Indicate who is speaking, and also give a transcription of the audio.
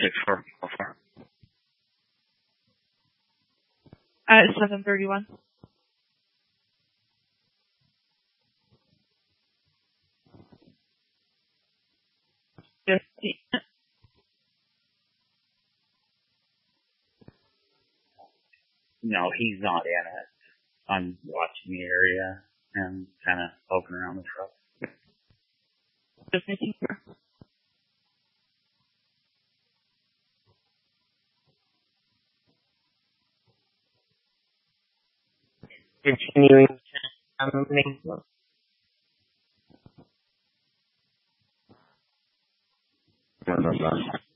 Speaker 1: 6-4.
Speaker 2: 7:31.
Speaker 1: No, he's not in it. I'm watching the area and kind of poking around the truck.
Speaker 2: Just making sure.
Speaker 3: Continuing to main.